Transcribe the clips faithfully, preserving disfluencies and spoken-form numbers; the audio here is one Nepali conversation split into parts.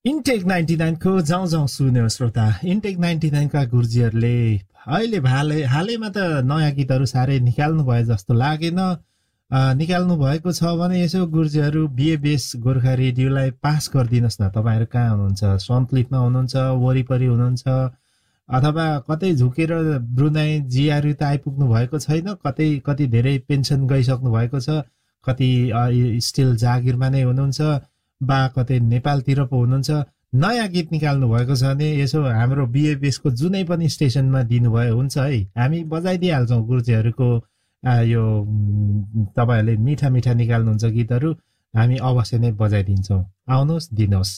इन्टेक नाइन्टी नाइन को जाउँ जाउँ सुन्यो श्रोता। इन्टेक नाइन्टी नाइन का गुरुजीहरूले अहिले हालै हालैमा त नयाँ गीतहरू साह्रै निकाल्नु भयो जस्तो लागेन। निकाल्नु भएको छ भने यसो गुरुजीहरू बिए बेस गोर्खा रेडियोलाई पास गरिदिनुहोस् न। तपाईँहरू कहाँ हुनुहुन्छ? सन्तलिपमा हुनुहुन्छ, वरिपरि हुनुहुन्छ, अथवा कतै झुकेर ब्रुनाई जिआरयु त आइपुग्नु भएको छैन, कतै कति धेरै पेन्सन गइसक्नु भएको छ, कति स्टिल जागिरमा नै हुनुहुन्छ, बा कतै नेपालतिर पो हुनुहुन्छ। नयाँ गीत निकाल्नु भएको छ भने यसो हाम्रो बिएबीएसको जुनै पनि स्टेसनमा दिनुभयो हुन्छ है, हामी बजाइदिइहाल्छौँ। गुरुजीहरूको यो तपाईँहरूले मिठा मिठा निकाल्नुहुन्छ गीतहरू, हामी अवश्य नै बजाइदिन्छौँ। आउनुहोस्, दिनुहोस्।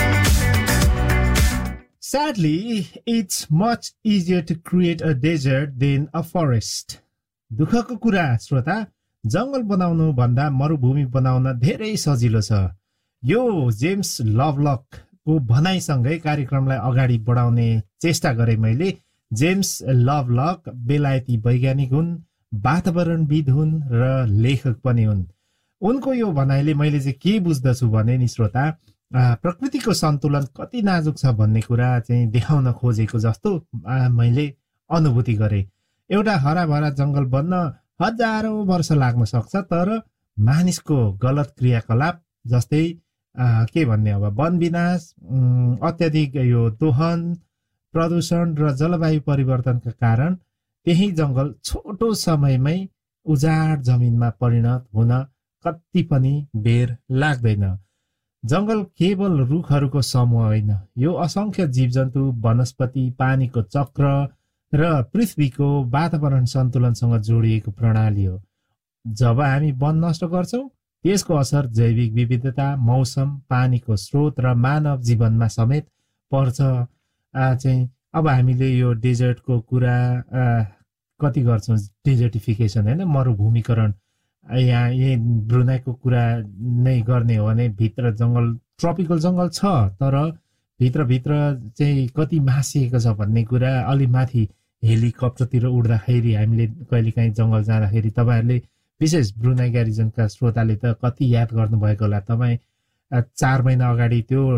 Sadly, it's much easier to create a desert than a forest. दुःखको कुरा श्रोता, जंगल बनाउनु भन्दा मरुभूमि बनाउन धेरै सजिलो छ। यो जेम्स लभलक को भनाइसँगै कार्यक्रमलाई अगाडि बढाउने चेष्टा गरे मैले। जेम्स लभलक बेलायती वैज्ञानिक हुन्, वातावरणविद हुन् र लेखक पनि हुन्। उनको यो भनाइले मैले चाहिँ के बुझ्दछु भने नि श्रोता, प्रकृतिको सन्तुलन कति नाजुक छ भन्ने कुरा चाहिँ देखाउन खोजेको जस्तो मैले अनुभूति गरे। एउटा हराभरा जंगल बन्न हजारौं वर्ष लाग्न सक्छ, तर मानिसको गलत क्रियाकलाप जस्तै के भन्ने अब वन विनाश, अत्याधिक यो दोहन, प्रदूषण र जलवायु परिवर्तनका कारण त्यही जंगल छोटो समयमै उजाड जमिनमा परिणत हुन कति पनि बेर लाग्दैन। जंगल केवल रुखहरूको समूह होइन, यो असंख्य जीवजन्तु, वनस्पति, पानीको चक्र र पृथ्वीको वातावरण सन्तुलनसँग जोडिएको प्रणाली हो। जब हामी वन नष्ट गर्छौं, त्यसको असर जैविक विविधता, मौसम, पानीको स्रोत र मानव जीवनमा समेत पर्छ। चाहिँ अब हामीले यो डेजर्टको कुरा कति गर्छौं, डेजर्टिफिकेसन हैन, मरुभूमिकरण। यहाँ यही ब्रुनाईको कुरा नै गर्ने हो भने भित्र जंगल, ट्रपिकल जंगल छ, तर भित्रभित्र चाहिँ कति मासिएको छ भन्ने कुरा अलि माथि हेलिकप्टरतिर उड्दाखेरि हामीले कहिलेकाहीँ जंगल जाँदाखेरि तपाईहरुले, विशेष ब्रुनाई ग्यारिजनका श्रोताले त कति याद गर्नुभएको होला। तपाईँ चार महिना अगाडि त्यो